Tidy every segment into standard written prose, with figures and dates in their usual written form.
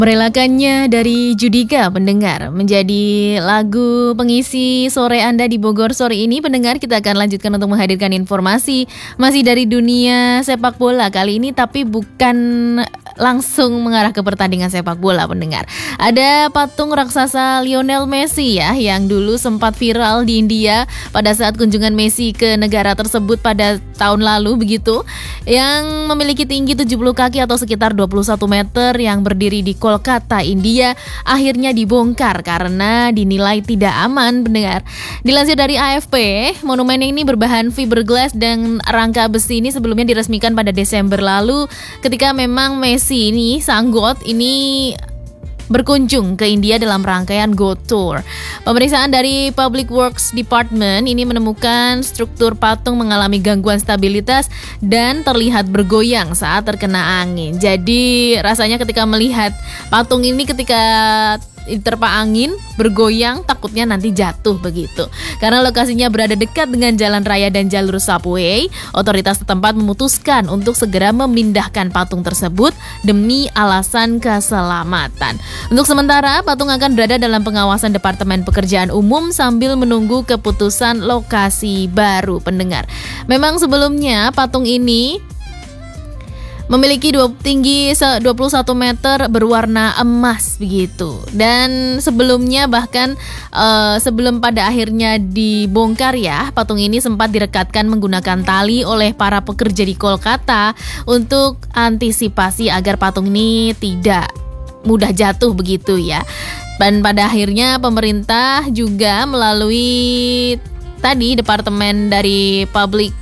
Merelakannya dari Judika pendengar menjadi lagu pengisi sore Anda di Bogor sore ini. Pendengar, kita akan lanjutkan untuk menghadirkan informasi masih dari dunia sepak bola kali ini, tapi bukan langsung mengarah ke pertandingan sepak bola pendengar. Ada patung raksasa Lionel Messi ya, yang dulu sempat viral di India pada saat kunjungan Messi ke negara tersebut pada tahun lalu begitu, yang memiliki tinggi 70 kaki atau sekitar 21 meter yang berdiri di Kolkata, India, akhirnya dibongkar karena dinilai tidak aman pendengar. Dilansir dari AFP, monumen ini berbahan fiberglass dan rangka besi ini sebelumnya diresmikan pada Desember lalu ketika memang Messi ini, sang GOAT ini berkunjung ke India dalam rangkaian Go Tour. Pemeriksaan dari Public Works Department ini menemukan struktur patung mengalami gangguan stabilitas dan terlihat bergoyang saat terkena angin. Jadi rasanya ketika melihat patung ini ketika diterpa angin, bergoyang, takutnya nanti jatuh begitu. Karena lokasinya berada dekat dengan jalan raya dan jalur subway, otoritas setempat memutuskan untuk segera memindahkan patung tersebut demi alasan keselamatan. Untuk sementara, patung akan berada dalam pengawasan Departemen Pekerjaan Umum sambil menunggu keputusan lokasi baru pendengar. Memang sebelumnya patung ini memiliki tinggi 21 meter berwarna emas begitu. Dan sebelumnya bahkan sebelum pada akhirnya dibongkar ya, patung ini sempat direkatkan menggunakan tali oleh para pekerja di Kolkata untuk antisipasi agar patung ini tidak mudah jatuh begitu ya. Dan pada akhirnya pemerintah juga melalui tadi Departemen dari Public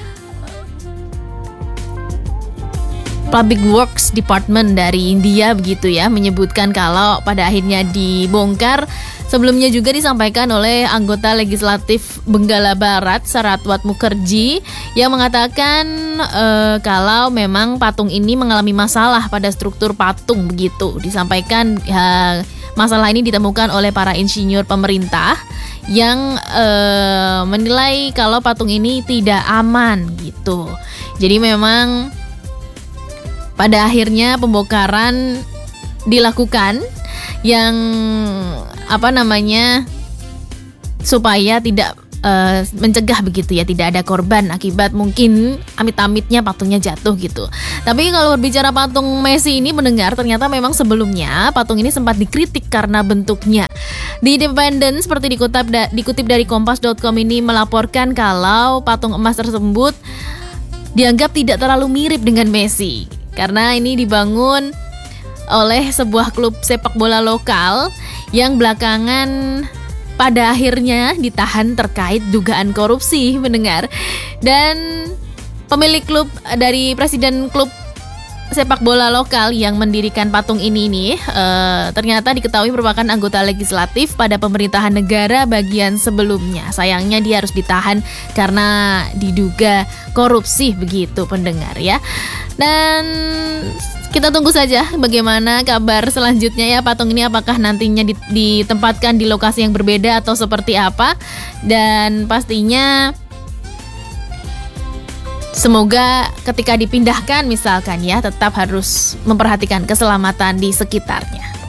Works Department dari India begitu ya, menyebutkan kalau pada akhirnya dibongkar. Sebelumnya juga disampaikan oleh anggota legislatif Benggala Barat Saratwat Mukherjee yang mengatakan kalau memang patung ini mengalami masalah pada struktur patung begitu. Disampaikan masalah ini ditemukan oleh para insinyur pemerintah yang menilai kalau patung ini tidak aman gitu. Jadi memang pada akhirnya pembongkaran dilakukan yang supaya tidak mencegah begitu ya, tidak ada korban akibat mungkin amit-amitnya patungnya jatuh gitu. Tapi kalau berbicara patung Messi ini mendengar, ternyata memang sebelumnya patung ini sempat dikritik karena bentuknya. Di Independent seperti dikutip dari kompas.com ini melaporkan kalau patung emas tersebut dianggap tidak terlalu mirip dengan Messi karena ini dibangun oleh sebuah klub sepak bola lokal yang belakangan pada akhirnya ditahan terkait dugaan korupsi mendengar. Dan pemilik klub dari presiden klub sepak bola lokal yang mendirikan patung ini ternyata diketahui merupakan anggota legislatif pada pemerintahan negara bagian sebelumnya. Sayangnya dia harus ditahan karena diduga korupsi begitu pendengar ya. Dan kita tunggu saja bagaimana kabar selanjutnya ya, patung ini apakah nantinya ditempatkan di lokasi yang berbeda atau seperti apa. Dan pastinya semoga ketika dipindahkan misalkan ya, tetap harus memperhatikan keselamatan di sekitarnya.